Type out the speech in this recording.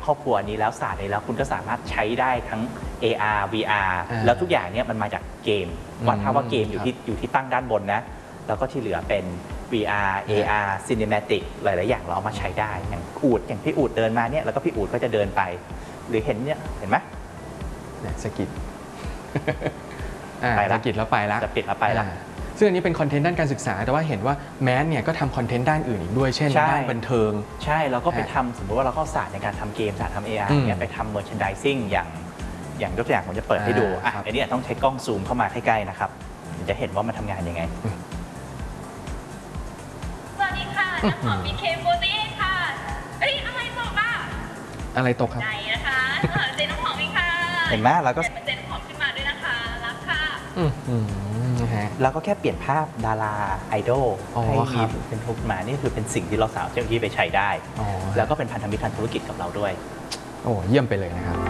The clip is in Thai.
ครอบครัวนี้แล้วศาสตร์นี้แล้วคุณก็สามารถใช้ได้ทั้ง AR VR แล้วทุกอย่างเนี่ยมันมาจากเกมว่าถ้าว่าเกมอยู่ที่ตั้งด้านบนนะแล้วก็ที่เหลือเป็น VR AR Cinematic หลายๆอย่างเราเอามาใช้ได้อย่างพี่อูดเดินมาเนี่ยแล้วก็พี่อูดก็จะเดินไปหรือเห็นเนี่ยเห็นไหมสกิดสกิดแล้วไปแล้วจะปิดแล้วไปแล้วซึ่งอันนี้เป็นคอนเทนต์ด้านการศึกษาแต่ว่าเห็นว่าแมสเนี่ยก็ทำคอนเทนต์ด้านอื่นอีกด้วยเช่นด้านบันเทิงใช่เราก็ไปทำสมมติว่าเราก็ศาสตร์ในการทำเกมศาสตร์ทำ AR เนี่ยไปทำ merchandising อย่างยกตัวอย่างผมจะเปิดให้ดูอันนี้ต้องใช้กล้องซูมเข้ามาใกล้ๆนะครับจะเห็นว่ามันทำงานยังไงสวัสดีค่ะน้ำหอม BK48 ค่ะอะไรตกอ่ะอะไรตกครับใจนะคะเจน้ำหอมอีกค่ะเห็นไหมเราก็เจน้ำหอมขึ้นมาด้วยนะคะรักค่ะเราก็แค่เปลี่ยนภาพดาราไอดอลให้มีเป็นทุกมานี่คือเป็นสิ่งที่เราสามารถที่ไปใช้ได้แล้วก็เป็นพันธมิตรทางธุรกิจกับเราด้วยโอ้เยี่ยมไปเลยนะครับ